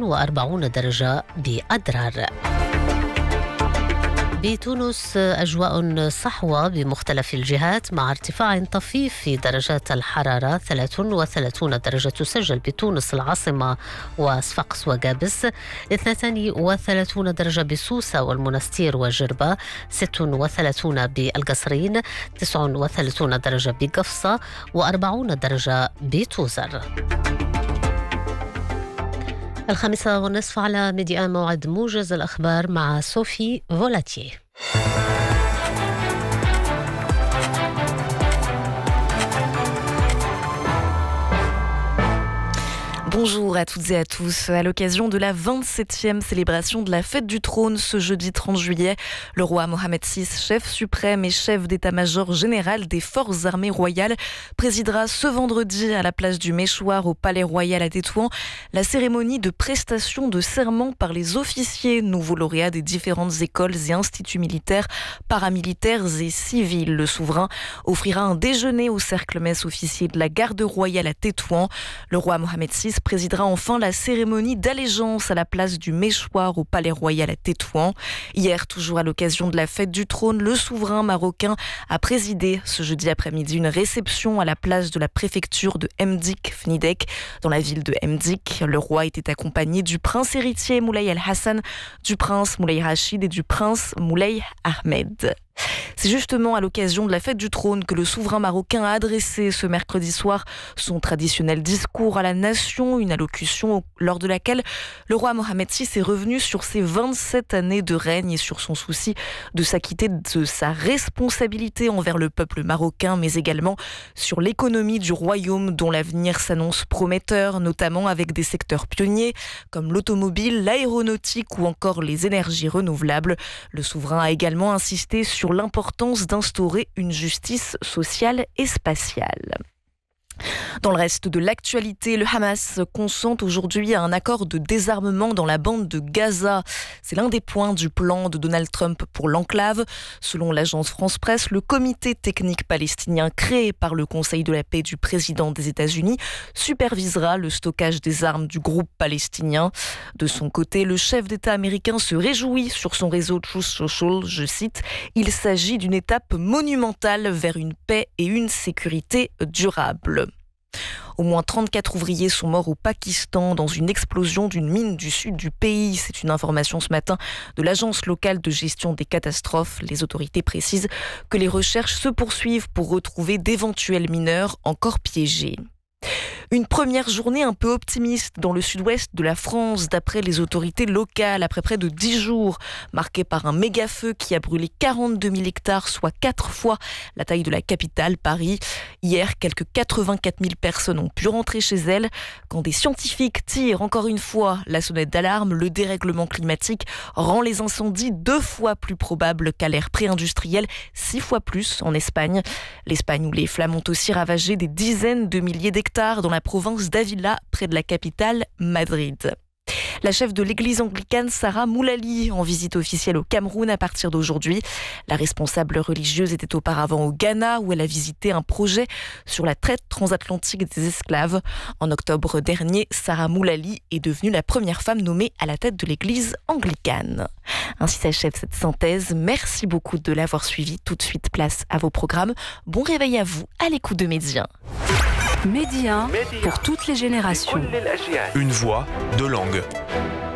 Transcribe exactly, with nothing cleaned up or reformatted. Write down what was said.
وأربعون درجة بأدرار. بتونس أجواء صحوة بمختلف الجهات مع ارتفاع طفيف في درجات الحرارة. ثلاث وثلاثين درجة تسجل بتونس العاصمة وصفاقس وقابس، اثنتين وثلاثين درجة بسوسة والمنستير وجربة، ست وثلاثين بالقصرين، تسع وثلاثين درجة بقفصة، وأربعين درجة بتوزر. الخامسة والنصف على ميديا موعد موجز الأخبار مع صوفي فولاتيه. Bonjour à toutes et à tous. À l'occasion de la vingt-septième célébration de la fête du trône ce jeudi trente juillet, le roi Mohamed six, chef suprême et chef d'état-major général des forces armées royales, présidera ce vendredi à la place du Méchoir au Palais Royal à Tétouan la cérémonie de prestation de serment par les officiers nouveaux lauréats des différentes écoles et instituts militaires, paramilitaires et civils. Le souverain offrira un déjeuner au cercle-messe officier de la garde royale à Tétouan. Le roi Mohamed six présidera enfin la cérémonie d'allégeance à la place du Méchoir au Palais Royal à Tétouan. Hier, toujours à l'occasion de la fête du trône, le souverain marocain a présidé ce jeudi après-midi une réception à la place de la préfecture de Mdik Fnidek dans la ville de Mdik. Le roi était accompagné du prince héritier Moulay Al-Hassan, du prince Moulay Rachid et du prince Moulay Ahmed. C'est justement à l'occasion de la fête du trône que le souverain marocain a adressé ce mercredi soir son traditionnel discours à la nation, une allocution lors de laquelle le roi Mohamed six est revenu sur ses vingt-sept années de règne et sur son souci de s'acquitter de sa responsabilité envers le peuple marocain, mais également sur l'économie du royaume dont l'avenir s'annonce prometteur, notamment avec des secteurs pionniers comme l'automobile, l'aéronautique ou encore les énergies renouvelables. Le souverain a également insisté sur l'importance d'instaurer une justice sociale et spatiale. Dans le reste de l'actualité, le Hamas consent aujourd'hui à un accord de désarmement dans la bande de Gaza. C'est l'un des points du plan de Donald Trump pour l'enclave. Selon l'agence France-Presse, le comité technique palestinien créé par le Conseil de la paix du président des États-Unis supervisera le stockage des armes du groupe palestinien. De son côté, le chef d'État américain se réjouit sur son réseau Truth Social, je cite, « Il s'agit d'une étape monumentale vers une paix et une sécurité durable ». Au moins trente-quatre ouvriers sont morts au Pakistan dans une explosion d'une mine du sud du pays. C'est une information ce matin de l'agence locale de gestion des catastrophes. Les autorités précisent que les recherches se poursuivent pour retrouver d'éventuels mineurs encore piégés. Une première journée un peu optimiste dans le sud-ouest de la France, d'après les autorités locales, après près de dix jours, marqués par un méga-feu qui a brûlé quarante-deux mille hectares, soit quatre fois la taille de la capitale, Paris. Hier, quelques quatre-vingt-quatre mille personnes ont pu rentrer chez elles. Quand des scientifiques tirent encore une fois la sonnette d'alarme, le dérèglement climatique rend les incendies deux fois plus probables qu'à l'ère pré-industrielle, six fois plus en Espagne. L'Espagne où les flammes ont aussi ravagé des dizaines de milliers d'hectares dans la province d'Avila, près de la capitale, Madrid. La chef de l'église anglicane, Sarah Moulali, en visite officielle au Cameroun à partir d'aujourd'hui. La responsable religieuse était auparavant au Ghana, où elle a visité un projet sur la traite transatlantique des esclaves. En octobre dernier, Sarah Moulali est devenue la première femme nommée à la tête de l'église anglicane. Ainsi s'achève cette synthèse. Merci beaucoup de l'avoir suivi. Tout de suite, place à vos programmes. Bon réveil à vous, à l'écoute de Média. Média pour toutes les générations. Une voix, deux langues.